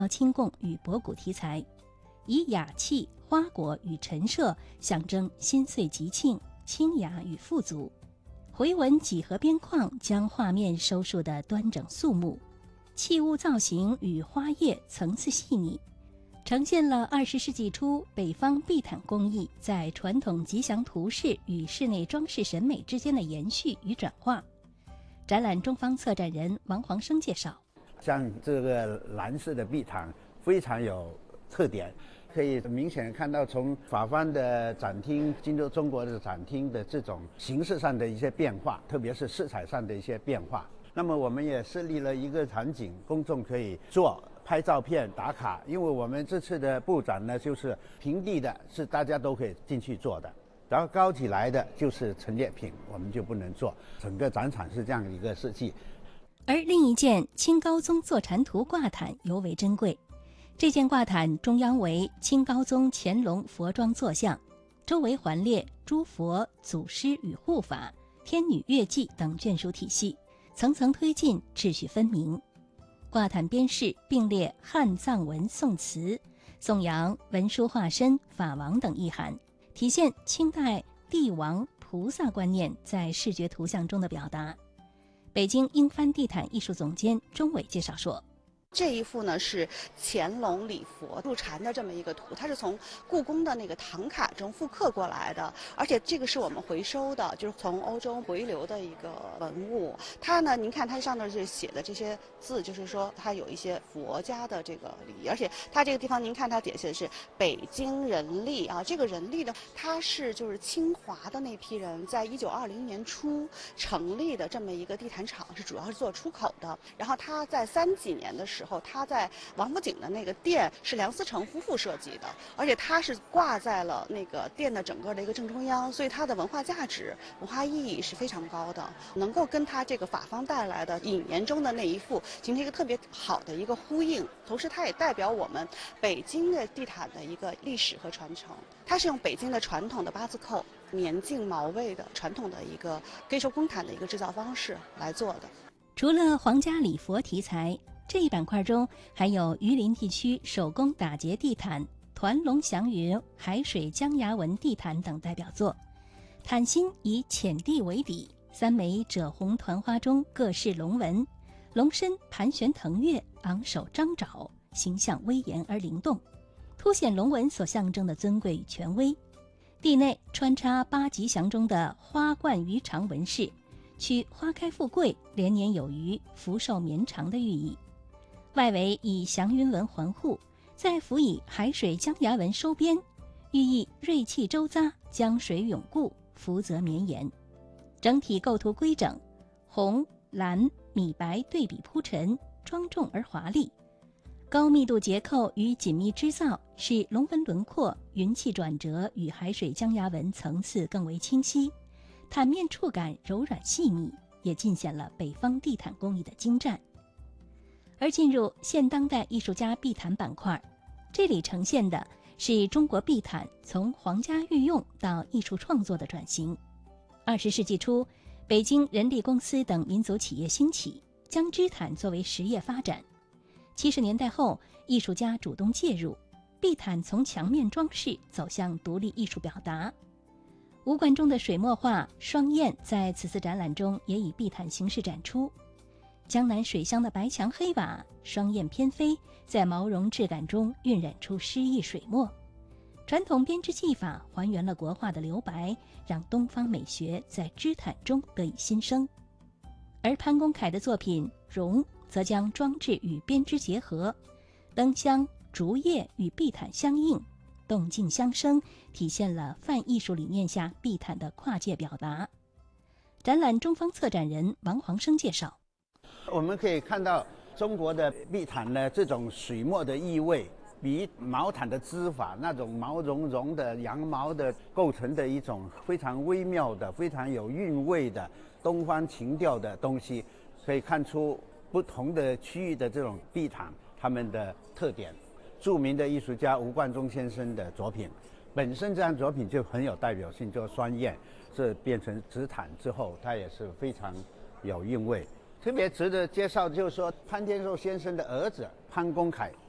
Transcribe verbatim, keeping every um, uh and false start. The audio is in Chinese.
清贡与博古题材，以雅气、花果与陈设象征新岁吉庆、清雅与富足。回纹几何边框将画面收束得端整肃穆，器物造型与花叶层次细腻，呈现了二十世纪初北方地毯工艺在传统吉祥图式与室内装饰审美之间的延续与转化。展览中方策展人王煌生介绍， 像这个蓝色的地毯非常有特点，可以明显看到从法方的展厅进入中国的展厅的这种形式上的一些变化，特别是色彩上的一些变化。那么我们也设立了一个场景，公众可以做拍照片打卡，因为我们这次的布展呢，就是平地的，是大家都可以进去做的，然后高起来的就是陈列品，我们就不能做。整个展场是这样一个设计。 而另一件清高宗坐禅图挂毯尤为珍贵，这件挂毯中央为清高宗乾隆佛装坐像，周围环列诸佛、祖师与护法、天女月季等眷属体系，层层推进，秩序分明。挂毯边饰并列汉藏文宋词，颂扬文殊化身、法王等意涵，体现清代帝王菩萨观念在视觉图像中的表达。北京英帆地毯艺术总监钟伟介绍说， 这一幅呢是乾隆礼佛入禅的这么一个图，它是从故宫的那个唐卡中复刻过来的，而且这个是我们回收的，就是从欧洲回流的一个文物。它呢，您看它上面这写的这些字，就是说它有一些佛家的这个礼仪，而且它这个地方您看它底下写的是北京人力啊，这个人力呢，它是就是清华的那批人在一九二零年初成立的这么一个地毯厂，是主要是做出口的。然后它在三几年的时候。时候，他在王府井的那个店是梁思成夫妇设计的，而且它是挂在了那个店的整个的一个正中央，所以它的文化价值、文化意义是非常高的，能够跟它这个法方带来的引言中的那一幅形成一个特别好的一个呼应。同时，它也代表我们北京的地毯的一个历史和传承。它是用北京的传统的八字扣、棉净毛卫的传统的一个龟寿宫毯的一个制造方式来做的。 除了皇家礼佛题材，这一板块中还有榆林地区手工打结地毯、团龙祥云、海水江崖纹地毯等代表作。毯心以浅地为底，三枚赭红团花中各饰龙纹，龙身盘旋腾跃，昂首张爪，形象威严而灵动，凸显龙纹所象征的尊贵与权威。地内穿插八吉祥中的花冠鱼肠纹饰，取花开富贵、连年有余、福寿绵长的寓意。外围以祥云纹环护，再辅以海水江崖纹收边，寓意锐气周匝，江水永固，福泽绵延。整体构图规整，红、蓝、米白对比铺陈，庄重而华丽。高密度结扣与紧密织造，使龙纹轮廓、云气转折与海水江崖纹层次更为清晰，毯面触感柔软细腻，也尽显了北方地毯工艺的精湛。而进入现当代艺术家壁毯板块，这里呈现的是中国壁毯从皇家御用到艺术创作的转型。二十世纪初，北京人力公司等民族企业兴起，将织毯作为实业发展。七十年代后，艺术家主动介入，壁毯从墙面装饰走向独立艺术表达。吴冠中的水墨画《双燕》在此次展览中也以壁毯形式展出。江南水乡的白墙黑瓦，双燕翩飞，在毛绒质感中晕染出诗意水墨。传统编织技法还原了国画的留白，让东方美学在织毯中得以新生。而潘公凯的作品《绒》则将装置与编织结合，灯箱、竹叶与壁毯相应，动静相生，体现了泛艺术理念下壁毯的跨界表达。展览中方策展人王煌生介绍， 我们可以看到中国的壁毯呢，这种水墨的意味，比毛毯的织法那种毛茸茸的羊毛的构成的一种非常微妙的、非常有韵味的东方情调的东西，可以看出不同的区域的这种壁毯它们的特点。著名的艺术家吴冠中先生的作品，本身这张作品就很有代表性，叫《双燕》，这变成纸毯之后，它也是非常有韵味。特别值得介绍就是说，潘天寿先生的儿子潘公凯